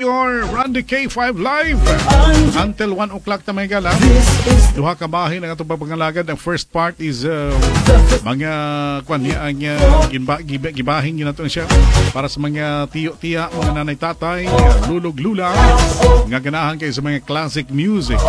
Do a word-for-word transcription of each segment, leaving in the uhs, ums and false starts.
your Randy K five Live until one o'clock na may gala. Duha ka bahin ang atong pagpangalagad. Ang first part is uh, mga kwan niya ang uh, ginba, giba, gibahin yun nato siya para sa mga tiyo-tiya, mga nanay-tatay, lulog-lula nga ganahan kayo sa mga classic music.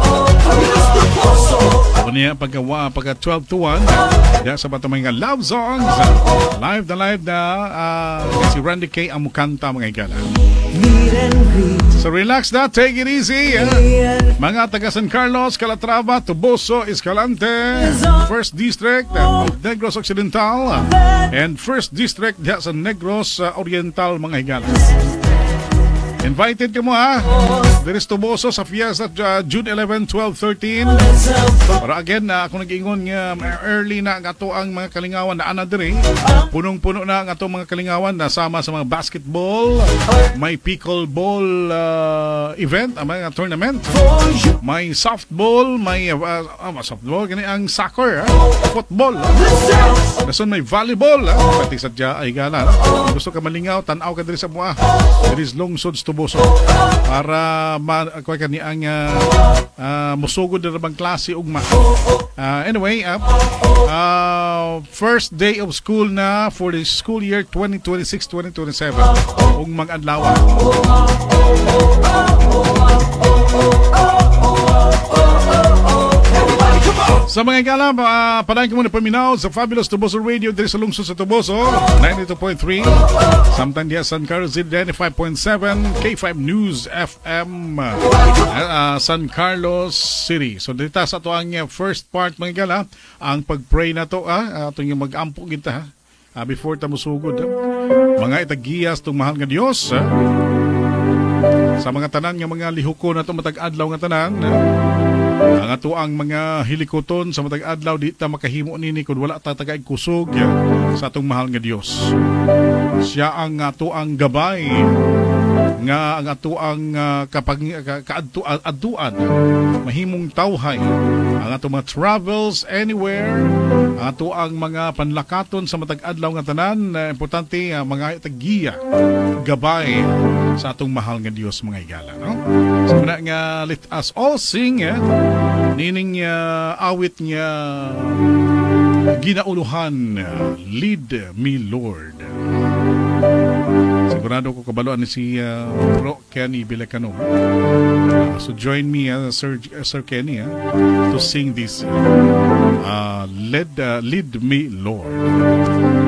O niya pagka, pagka twelve to one diya sa bato mga love songs, live na live na uh, si Randy K ang mukanta mga igala. So relax na, take it easy, eh? Mga taga San Carlos, Calatrava, Tuboso, Escalante, First District uh, of Negros Occidental, and First District diya sa Negros uh, Oriental mga higala. Invited ka mo ha. There is Tuboso sa Fiesta uh, June eleventh, twelve, thirteen. Para again na uh, ako nag-ingon nga uh, early na ang ato ang mga kalingawan na anadiri. Punong-puno na ang ato mga kalingawan na sama sa mga basketball, may pickleball uh, event, uh, mga tournament, may softball, may uh, uh, softball, gani ang soccer, uh, football. Uh. Dason may volleyball, uh, pati sa dya ay gala. Uh. Gusto ka malingaw, tanaw ka diri sa buha. There is Lungsod Tuboso para ma kuha ka ni ang uh, uh, musugod na bang klase ugma. Uh, anyway, uh, uh, first day of school na for the school year twenty twenty-six twenty twenty-seven ug mag-adlaw. Sa mga igala, uh, panahin ko muna paminaw sa Fabulous Tuboso Radio diri sa lungsod sa Tuboso, ninety-two point three, samtang diya San Carlos ninety-five point seven, K five News F M, uh, uh, San Carlos City. So dito sa ito ang uh, first part mga igala, ang pag-pray na to, ah, itong yung mag-ampo kita, ha? Uh, before ta musugod. Ha? Mga itagiyas itong mahal nga Diyos, ha? Sa mga tanan nga mga lihuko na ito matag-adlaw nga tanan, ha? Ang ato ang mga hilikoton sa matag adlaw di ta makahimo nini kun wala ta tagaig kusog ya, sa atong mahal nga Dios. Siya ang ato ang gabay nga ang ato ang uh, kapag kaadtuan mahimong tawhay ang ato mga travels anywhere, ang ato ang mga panlakaton sa matag adlaw nga tanan, uh, importante uh, mga tagiya gabay sa atong mahal nga Dios mga igala, no? So muna nga let us all sing, eh? Nining uh, awit niya ginauluhan, uh, Lead Me Lord. Sigurado ko kabaloan ni si uh, Bro Kenny Bilacano. Uh, so join me, uh, Sir, uh, Sir Kenny, uh, to sing this uh, Lead, uh, Lead Me Lord.